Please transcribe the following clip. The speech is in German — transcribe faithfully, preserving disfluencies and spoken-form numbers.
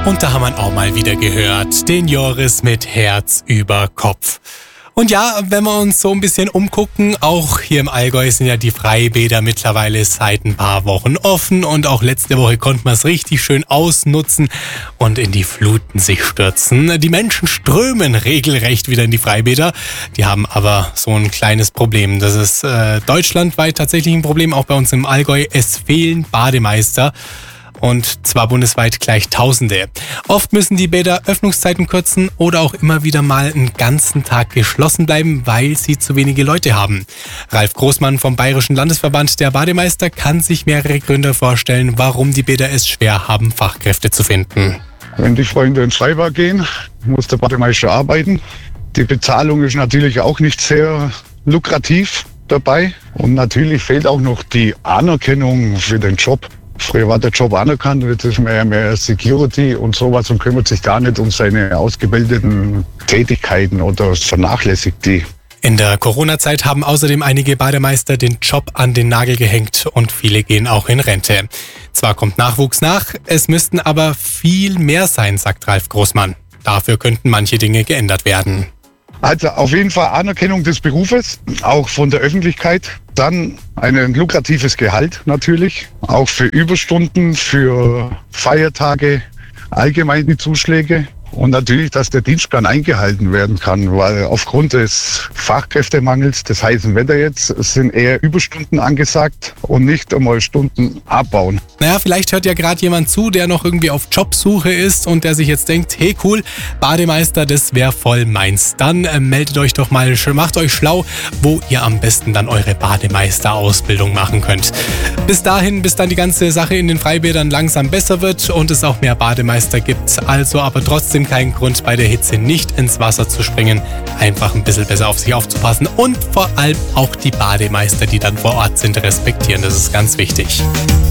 Und da haben wir auch mal wieder gehört, den Joris mit Herz über Kopf. Und ja, wenn wir uns so ein bisschen umgucken, auch hier im Allgäu sind ja die Freibäder mittlerweile seit ein paar Wochen offen und auch letzte Woche konnte man es richtig schön ausnutzen und in die Fluten sich stürzen. Die Menschen strömen regelrecht wieder in die Freibäder. Die haben aber so ein kleines Problem. Das ist äh, deutschlandweit tatsächlich ein Problem, auch bei uns im Allgäu. Es fehlen Bademeister. Und zwar bundesweit gleich Tausende. Oft müssen die Bäder Öffnungszeiten kürzen oder auch immer wieder mal einen ganzen Tag geschlossen bleiben, weil sie zu wenige Leute haben. Ralf Großmann vom Bayerischen Landesverband der Bademeister kann sich mehrere Gründe vorstellen, warum die Bäder es schwer haben, Fachkräfte zu finden. Wenn die Freunde ins Freibad gehen, muss der Bademeister arbeiten. Die Bezahlung ist natürlich auch nicht sehr lukrativ dabei. Und natürlich fehlt auch noch die Anerkennung für den Job. Früher war der Job anerkannt, jetzt ist mehr, mehr Security und sowas und kümmert sich gar nicht um seine ausgebildeten Tätigkeiten oder vernachlässigt die. In der Corona-Zeit haben außerdem einige Bademeister den Job an den Nagel gehängt und viele gehen auch in Rente. Zwar kommt Nachwuchs nach, es müssten aber viel mehr sein, sagt Ralf Großmann. Dafür könnten manche Dinge geändert werden. Also auf jeden Fall Anerkennung des Berufes, auch von der Öffentlichkeit. Dann ein lukratives Gehalt natürlich, auch für Überstunden, für Feiertage, allgemein die Zuschläge. Und natürlich, dass der Dienstplan eingehalten werden kann, weil aufgrund des Fachkräftemangels, des heißen Wetter jetzt, sind eher Überstunden angesagt und nicht einmal Stunden abbauen. Naja, vielleicht hört ja gerade jemand zu, der noch irgendwie auf Jobsuche ist und der sich jetzt denkt, hey cool, Bademeister, das wäre voll meins. Dann äh, meldet euch doch mal, macht euch schlau, wo ihr am besten dann eure Bademeisterausbildung machen könnt. Bis dahin, bis dann die ganze Sache in den Freibädern langsam besser wird und es auch mehr Bademeister gibt. Also aber trotzdem kein Grund, bei der Hitze nicht ins Wasser zu springen. Einfach ein bisschen besser auf sich aufzupassen und vor allem auch die Bademeister, die dann vor Ort sind, respektieren. Das ist ganz wichtig.